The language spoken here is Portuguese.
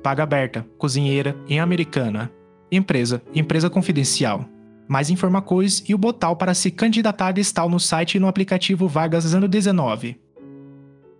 Vaga aberta, cozinheira, em Americana. Empresa confidencial. Mais informações e o botão para se candidatar está no site e no aplicativo Vagas ano 19.